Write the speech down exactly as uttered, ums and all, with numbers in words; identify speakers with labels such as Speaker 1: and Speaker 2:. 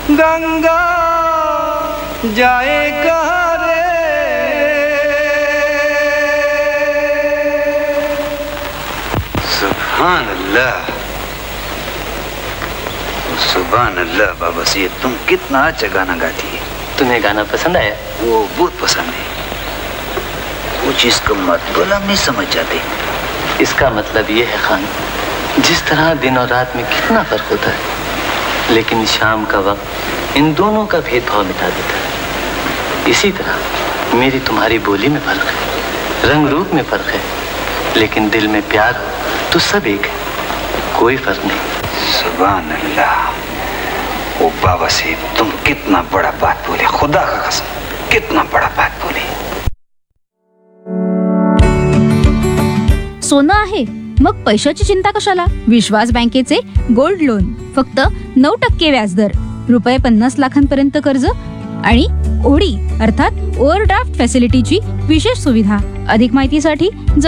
Speaker 1: गंगा जाए कहाँ रे, सुभान अल्लाह, सुभान अल्लाह। बाबा सी, तुम कितना अच्छा गाना गाती है।
Speaker 2: तुम्हें गाना पसंद आया?
Speaker 1: वो बहुत पसंद है। वो चीज का मतलब हम नहीं समझ जाते।
Speaker 2: इसका मतलब ये है खान, जिस तरह दिन और रात में कितना फर्क होता है, लेकिन शाम का वक्त इन दोनों का भेदभाव मिटा देता है। इसी तरह मेरी तुम्हारी बोली में फर्क है, रंग रूप में फर्क है, लेकिन दिल में प्यार हो तो सब एक है, कोई फर्क नहीं।
Speaker 1: सुभान अल्लाह। ओ बाबा से, तुम कितना बड़ा बात बोले, खुदा का कसम, कितना बड़ा बात बोले।
Speaker 3: सोनं आहे मग पैशाची चिंता कशाला? विश्वास बँकेचे गोल्ड लोन, फक्त नऊ टक्के व्याजदर, रुपये पन्नास लाखांपर्यंत कर्ज आणि ओडी अर्थात ओव्हरड्राफ्ट फॅसिलिटीची विशेष सुविधा. अधिक माहितीसाठी